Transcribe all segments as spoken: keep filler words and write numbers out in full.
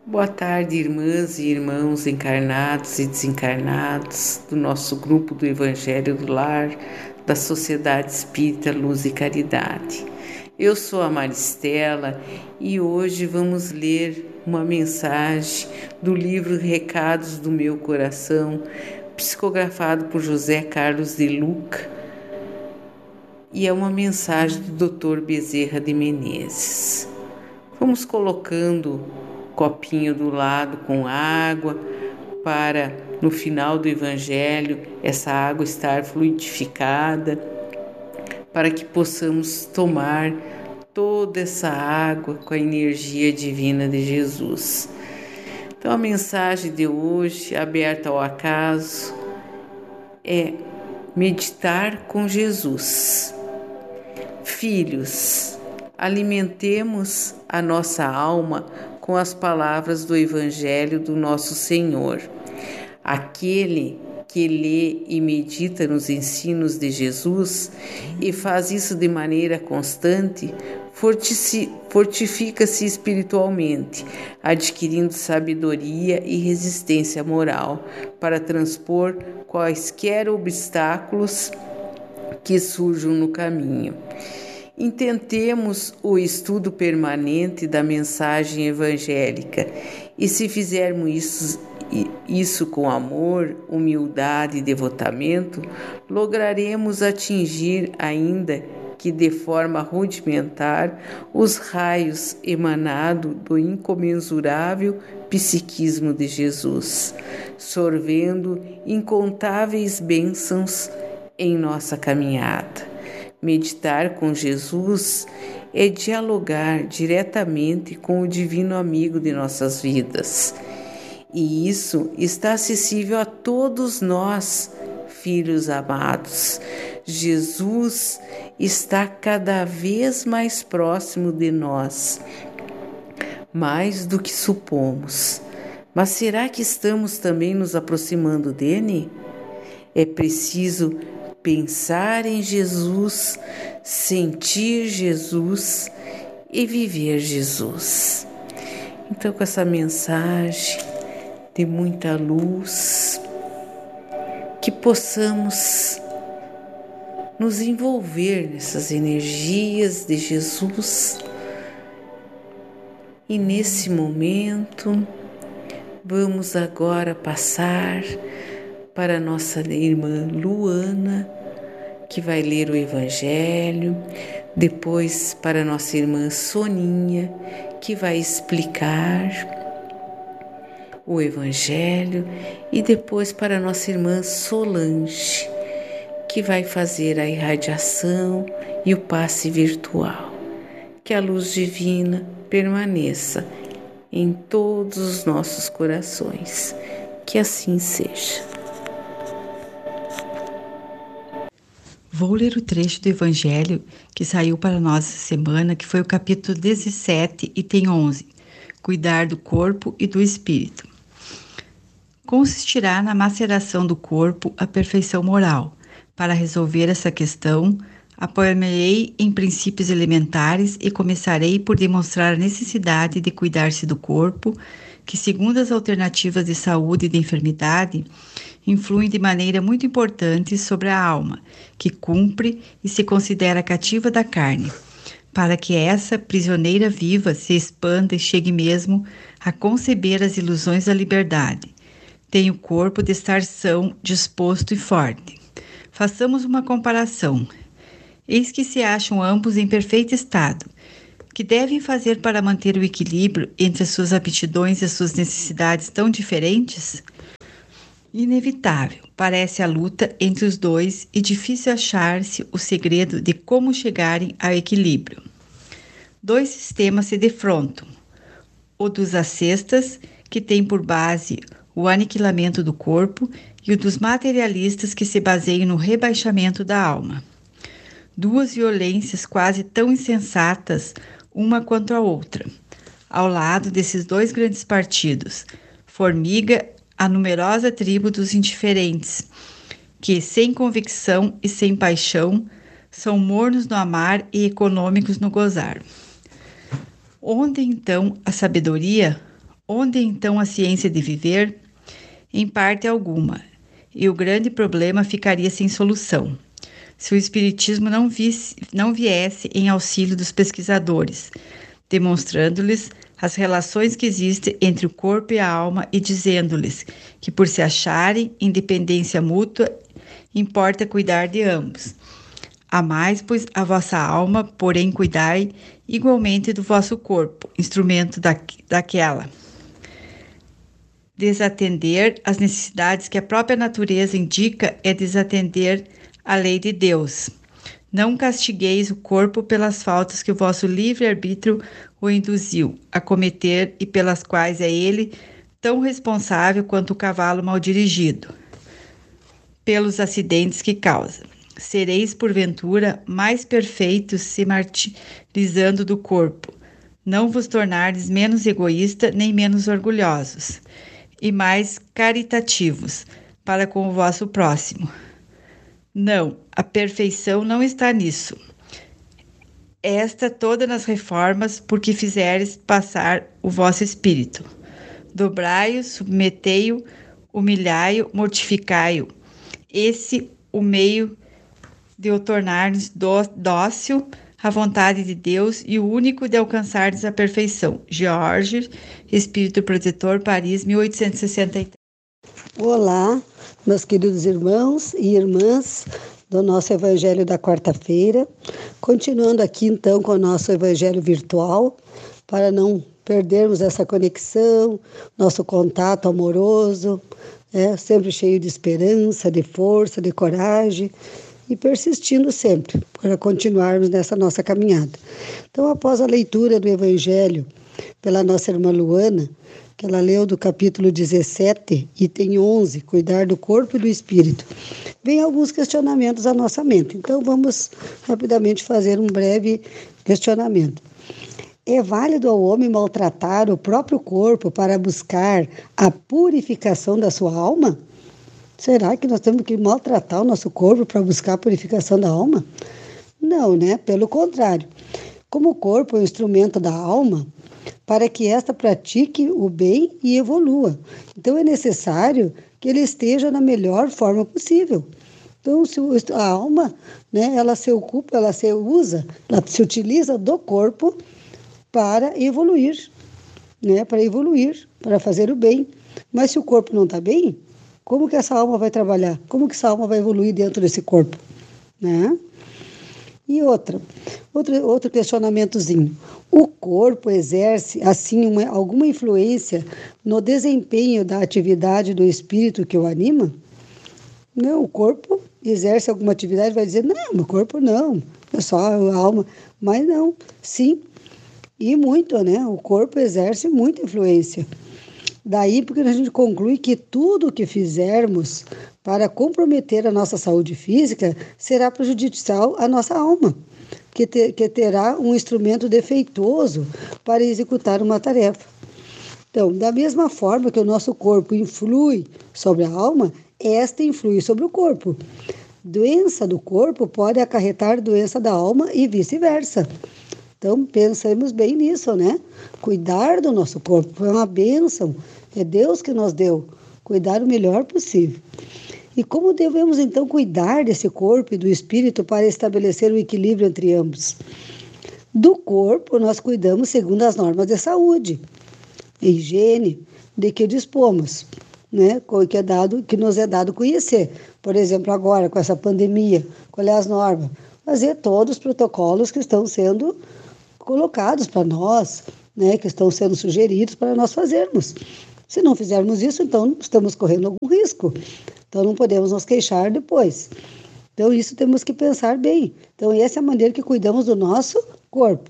Boa tarde, irmãs e irmãos encarnados e desencarnados do nosso grupo do Evangelho do Lar, da Sociedade Espírita Luz e Caridade. Eu sou a Maristela e hoje vamos ler uma mensagem do livro Recados do Meu Coração, psicografado por José Carlos de Luca, e é uma mensagem do doutor Bezerra de Menezes. Vamos colocando copinho do lado com água, para no final do Evangelho essa água estar fluidificada, para que possamos tomar toda essa água com a energia divina de Jesus. Então a mensagem de hoje, aberta ao acaso, é meditar com Jesus. Filhos, alimentemos a nossa alma com as palavras do Evangelho do nosso Senhor. Aquele que lê e medita nos ensinos de Jesus e faz isso de maneira constante, fortifica-se espiritualmente, adquirindo sabedoria e resistência moral para transpor quaisquer obstáculos que surjam no caminho. Intentemos o estudo permanente da mensagem evangélica e, se fizermos isso, isso com amor, humildade e devotamento, lograremos atingir, ainda que de forma rudimentar, os raios emanados do incomensurável psiquismo de Jesus, sorvendo incontáveis bênçãos em nossa caminhada. Meditar com Jesus é dialogar diretamente com o divino amigo de nossas vidas. E isso está acessível a todos nós, filhos amados. Jesus está cada vez mais próximo de nós, mais do que supomos. Mas será que estamos também nos aproximando dele? É preciso pensar em Jesus, sentir Jesus e viver Jesus. Então, com essa mensagem de muita luz, que possamos nos envolver nessas energias de Jesus. E nesse momento, vamos agora passar para nossa irmã Luana, que vai ler o Evangelho, depois para nossa irmã Soninha, que vai explicar o Evangelho, e depois para nossa irmã Solange, que vai fazer a irradiação e o passe virtual. Que a luz divina permaneça em todos os nossos corações. Que assim seja. Vou ler o trecho do Evangelho que saiu para nós essa semana, que foi o capítulo dezessete e tem onze. Cuidar do corpo e do espírito. Consistirá na maceração do corpo a perfeição moral. Para resolver essa questão, apoiarei em princípios elementares e começarei por demonstrar a necessidade de cuidar-se do corpo, que, segundo as alternativas de saúde e de enfermidade, influem de maneira muito importante sobre a alma, que cumpre e se considera cativa da carne, para que essa prisioneira viva se expanda e chegue mesmo a conceber as ilusões da liberdade. Tem o corpo de estar são, disposto e forte. Façamos uma comparação. Eis que se acham ambos em perfeito estado. Que devem fazer para manter o equilíbrio entre as suas aptidões e as suas necessidades tão diferentes? Inevitável, parece a luta entre os dois e difícil achar-se o segredo de como chegarem ao equilíbrio. Dois sistemas se defrontam. O dos ascetas, que tem por base o aniquilamento do corpo, e o dos materialistas, que se baseiam no rebaixamento da alma. Duas violências quase tão insensatas uma quanto a outra. Ao lado desses dois grandes partidos, formiga a numerosa tribo dos indiferentes, que, sem convicção e sem paixão, são mornos no amar e econômicos no gozar. Onde, então, a sabedoria, Onde então a ciência de viver? Em parte alguma, e o grande problema ficaria sem solução, se o Espiritismo não, visse, não viesse em auxílio dos pesquisadores, demonstrando-lhes as relações que existem entre o corpo e a alma e dizendo-lhes que, por se acharem em dependência mútua, importa cuidar de ambos. Amais, pois, a vossa alma, porém cuidai igualmente do vosso corpo, instrumento da, daquela. Desatender às necessidades que a própria natureza indica é desatender a lei de Deus. Não castigueis o corpo pelas faltas que o vosso livre-arbítrio o induziu a cometer e pelas quais é ele tão responsável quanto o cavalo mal dirigido, pelos acidentes que causa. Sereis, porventura, mais perfeitos se martirizando do corpo. Não vos tornardes menos egoísta nem menos orgulhosos, e mais caritativos para com o vosso próximo. Não, a perfeição não está nisso. Esta toda nas reformas, porque fizeres passar o vosso espírito. Dobrai-o, submetei-o, humilhai-o, mortificai-o. Esse o meio de o tornar-nos dócil à vontade de Deus e o único de alcançardes a perfeição. George, Espírito Protetor, Paris, mil oitocentos e sessenta e três. Olá, meus queridos irmãos e irmãs do nosso Evangelho da quarta-feira. Continuando aqui então com o nosso Evangelho virtual, para não perdermos essa conexão, nosso contato amoroso, é, sempre cheio de esperança, de força, de coragem, e persistindo sempre para continuarmos nessa nossa caminhada. Então, após a leitura do Evangelho pela nossa irmã Luana, que ela leu do capítulo dezessete, item onze, cuidar do corpo e do espírito, vem alguns questionamentos à nossa mente. Então, vamos rapidamente fazer um breve questionamento. É válido ao homem maltratar o próprio corpo para buscar a purificação da sua alma? Será que nós temos que maltratar o nosso corpo para buscar a purificação da alma? Não, né? Pelo contrário. Como o corpo é um instrumento da alma, para que esta pratique o bem e evolua. Então é necessário que ele esteja na melhor forma possível. Então, se a alma, né, ela se ocupa, ela se usa, ela se utiliza do corpo para evoluir, né? Para evoluir, para fazer o bem. Mas se o corpo não está bem, como que essa alma vai trabalhar? Como que essa alma vai evoluir dentro desse corpo? Né? E outra, outro, outro questionamentozinho. O corpo exerce, assim, uma, alguma influência no desempenho da atividade do espírito que o anima? Não, o corpo exerce alguma atividade, vai dizer, não, meu corpo não, é só a alma. Mas não, sim, e muito, né? O corpo exerce muita influência. Daí porque a gente conclui que tudo o que fizermos para comprometer a nossa saúde física será prejudicial à nossa alma, que, te, que terá um instrumento defeituoso para executar uma tarefa. Então, da mesma forma que o nosso corpo influi sobre a alma, esta influi sobre o corpo. Doença do corpo pode acarretar doença da alma e vice-versa. Então, pensemos bem nisso, né? Cuidar do nosso corpo foi uma bênção, é Deus que nos deu, cuidar o melhor possível. E como devemos, então, cuidar desse corpo e do espírito para estabelecer o equilíbrio entre ambos? Do corpo, nós cuidamos segundo as normas de saúde e higiene de que dispomos, né? Que, é dado, que nos é dado conhecer. Por exemplo, agora, com essa pandemia, qual é as normas? Fazer todos os protocolos que estão sendo colocados para nós, né, que estão sendo sugeridos para nós fazermos. Se não fizermos isso, então estamos correndo algum risco. Então não podemos nos queixar depois. Então isso temos que pensar bem. Então essa é a maneira que cuidamos do nosso corpo.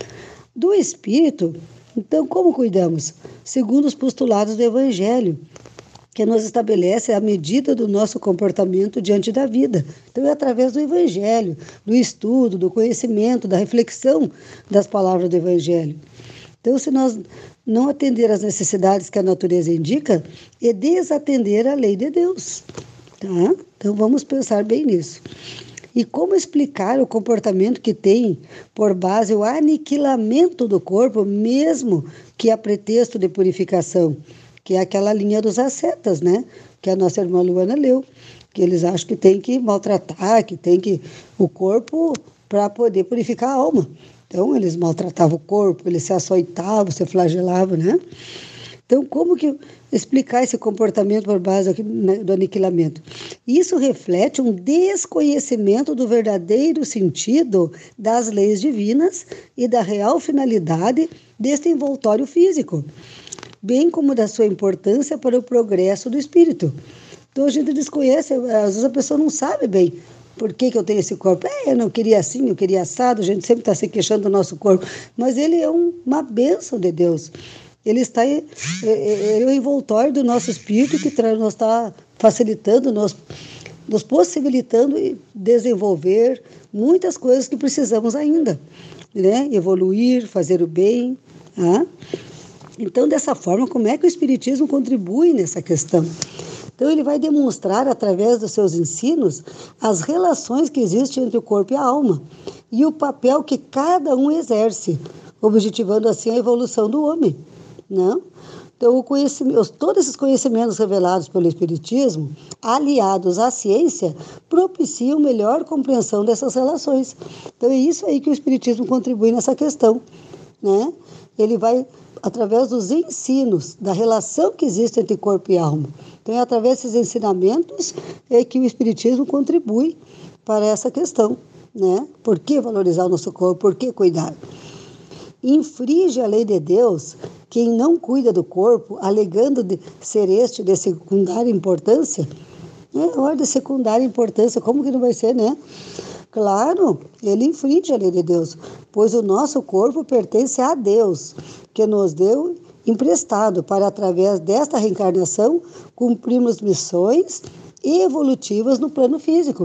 Do espírito, então como cuidamos? Segundo os postulados do Evangelho, que nos estabelece a medida do nosso comportamento diante da vida. Então é através do Evangelho, do estudo, do conhecimento, da reflexão das palavras do Evangelho. Então, se nós não atender às necessidades que a natureza indica, é desatender a lei de Deus. Tá? Então vamos pensar bem nisso. E como explicar o comportamento que tem por base o aniquilamento do corpo, mesmo que a pretexto de purificação, que é aquela linha dos ascetas, né? Que a nossa irmã Luana leu, que eles acham que tem que maltratar, que tem que o corpo para poder purificar a alma. Então, eles maltratavam o corpo, eles se açoitavam, se flagelavam, né? Então, como que explicar esse comportamento por base do aniquilamento? Isso reflete um desconhecimento do verdadeiro sentido das leis divinas e da real finalidade deste envoltório físico, bem como da sua importância para o progresso do espírito. Então, a gente desconhece, às vezes a pessoa não sabe bem por que, que eu tenho esse corpo. É, eu não queria assim, eu queria assado, a gente sempre está se queixando do nosso corpo, mas ele é um, uma bênção de Deus. Ele está é, é, é o envoltório do nosso espírito que tra- nos está facilitando, nos, nos possibilitando desenvolver muitas coisas que precisamos ainda, né? Evoluir, fazer o bem. Tá? Então, dessa forma, como é que o Espiritismo contribui nessa questão? Então, ele vai demonstrar, através dos seus ensinos, as relações que existem entre o corpo e a alma e o papel que cada um exerce, objetivando assim a evolução do homem. Não? Então, o conhecimento, todos esses conhecimentos revelados pelo Espiritismo, aliados à ciência, propiciam melhor compreensão dessas relações. Então, é isso aí que o Espiritismo contribui nessa questão. Né? Ele vai, através dos ensinos, da relação que existe entre corpo e alma. Então, é através desses ensinamentos é que o Espiritismo contribui para essa questão. Né? Por que valorizar o nosso corpo? Por que cuidar? Infringe a lei de Deus quem não cuida do corpo, alegando de ser este de secundária importância. É, olha, de secundária importância, como que não vai ser, né? Claro, ele infringe a lei de Deus, pois o nosso corpo pertence a Deus, que nos deu emprestado para, através desta reencarnação, cumprirmos missões evolutivas no plano físico.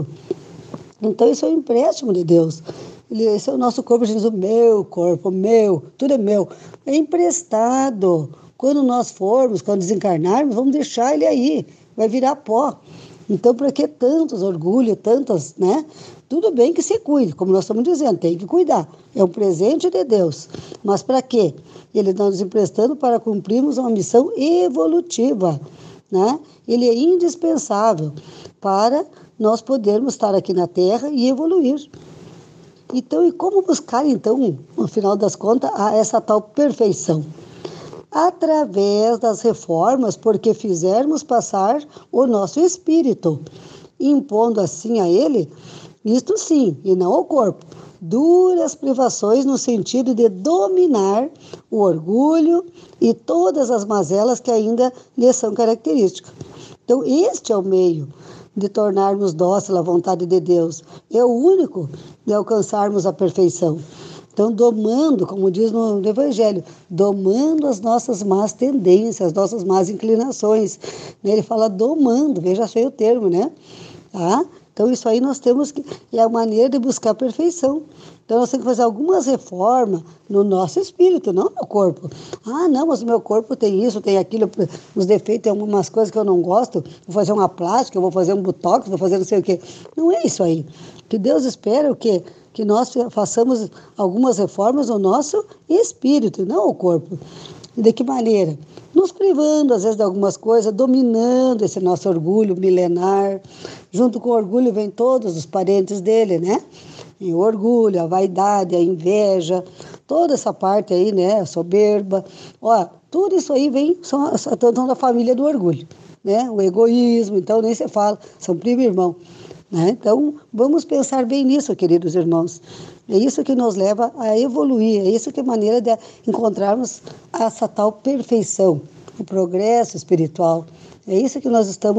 Então, isso é um empréstimo de Deus. Esse é o nosso corpo, a gente diz, o meu corpo, meu, tudo é meu. É emprestado. Quando nós formos, quando desencarnarmos, vamos deixar ele aí, vai virar pó. Então, para que tantos orgulhos, tantas, né? Tudo bem que se cuide, como nós estamos dizendo, tem que cuidar. É um presente de Deus. Mas para quê? Ele está nos emprestando para cumprirmos uma missão evolutiva, né? Ele é indispensável para nós podermos estar aqui na Terra e evoluir. Então, e como buscar, então, no final das contas, essa tal perfeição? Através das reformas, porque fizermos passar o nosso espírito, impondo assim a ele, isto sim, e não ao corpo, duras privações no sentido de dominar o orgulho e todas as mazelas que ainda lhe são características. Então, este é o meio de tornarmos dócil à vontade de Deus. É o único de alcançarmos a perfeição. Então, domando, como diz no Evangelho, domando as nossas más tendências, as nossas más inclinações. Ele fala domando, veja só o termo, né? Tá? Então, isso aí nós temos que... É a maneira de buscar a perfeição. Então, nós temos que fazer algumas reformas no nosso espírito, não no corpo. Ah, não, mas o meu corpo tem isso, tem aquilo, os defeitos, tem algumas coisas que eu não gosto, vou fazer uma plástica, vou fazer um botox, vou fazer não sei o quê. Não é isso aí. O que Deus espera é o quê? Que nós façamos algumas reformas no nosso espírito, não o corpo. E de que maneira? Nos privando, às vezes, de algumas coisas, dominando esse nosso orgulho milenar. Junto com o orgulho vem todos os parentes dele, né? E o orgulho, a vaidade, a inveja, toda essa parte aí, né? A soberba. Ó, tudo isso aí vem, são, são da família do orgulho, né? O egoísmo, então nem se fala, são primo e irmão. Né? Então, vamos pensar bem nisso, queridos irmãos. É isso que nos leva a evoluir, é isso que é a maneira de encontrarmos essa tal perfeição, o progresso espiritual. É isso que nós estamos